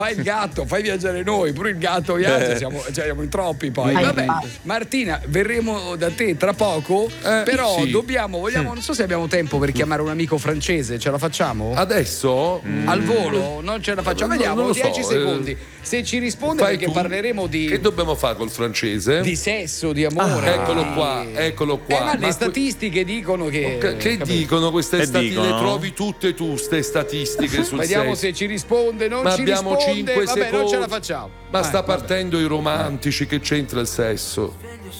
Fai il gatto, fai viaggiare noi, pure il gatto gli altri siamo in troppi poi. Vabbè, Martina, verremo da te tra poco, però vogliamo, non so se abbiamo tempo per chiamare un amico francese, ce la facciamo? Adesso? Al volo? Non ce la facciamo, vediamo, 10 secondi. Se ci risponde perché parleremo di... Che dobbiamo fare col francese? Di sesso, di amore. Eccolo qua. Ma le statistiche dicono che... Che dicono queste statistiche? Le trovi tutte tu, ste statistiche sul Vediamo sesso. se ci risponde, non Ma ci abbiamo risponde. 5 Vabbè, secondi. non ce la facciamo. Ma sta partendo i romantici, che c'entra il sesso?